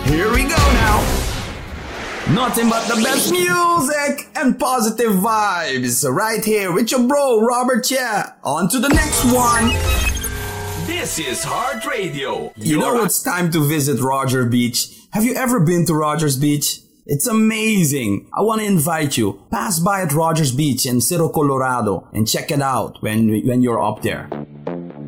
Here we go now. Nothing but the best music and positive vibes right here with your bro Robert Chia. On to the next one. This is Heart Radio. You know it's time to visit Roger Beach. Have you ever been to Rogers Beach? It's amazing. I want to invite you. Pass by at Rogers Beach in Cerro Colorado and check it out when you're up there.